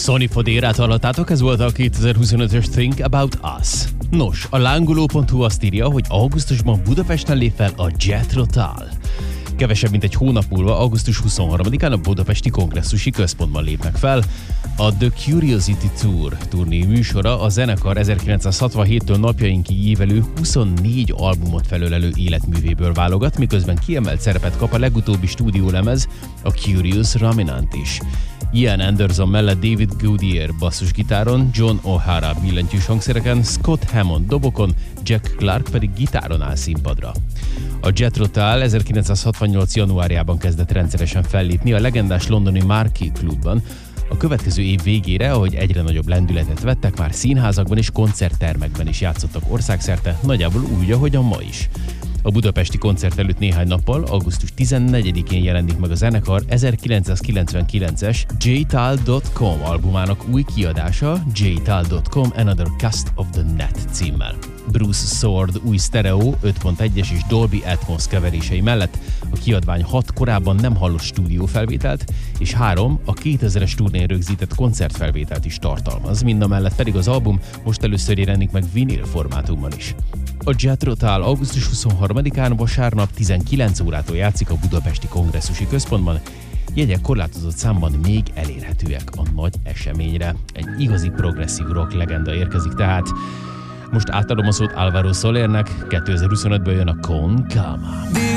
Sony Fodérát hallottátok, ez volt a 2025-ös Think About Us. Nos, a lángoló.hu azt írja, hogy augusztusban Budapesten lép fel a Jethro Tull. Kevesebb mint egy hónap múlva, augusztus 23-án a Budapesti Kongresszusi Központban lépnek fel. A The Curiosity Tour turné műsora a zenekar 1967-től napjainkig ívelő 24 albumot felölelő életművéből válogat, miközben kiemelt szerepet kap a legutóbbi stúdiólemez, a Curious Raminant is. Ian Anderson mellett David Goodyear basszusgitáron, John O'Hara billentyűs hangszereken, Scott Hammond dobokon, Jack Clark pedig gitáron áll színpadra. A Jethro Tull 1968. januárjában kezdett rendszeresen fellépni a legendás londoni Marquee Clubban. A következő év végére, ahogy egyre nagyobb lendületet vettek, már színházakban és koncerttermekben is játszottak országszerte, nagyjából úgy, ahogyan ma is. A budapesti koncert előtt néhány nappal, augusztus 14-én jelenik meg a zenekar 1999-es jtull.com albumának új kiadása, jtull.com Another Cast of the Net címmel. Bruce Sword új sztereó, 5.1-es és Dolby Atmos keverései mellett a kiadvány 6 korábban nem hallott stúdiófelvételt, és 3 a 2000-es turnén rögzített koncertfelvételt is tartalmaz, mindamellett pedig az album most először jelenik meg vinil formátumban is. A Jethro Tull augusztus 23-án vasárnap 19 órától játszik a Budapesti Kongresszusi Központban. Jegyek korlátozott számban még elérhetőek a nagy eseményre. Egy igazi progresszív rock legenda érkezik tehát. Most átadom a szót Álvaro Solernek, 2025-ből jön a Con Calma.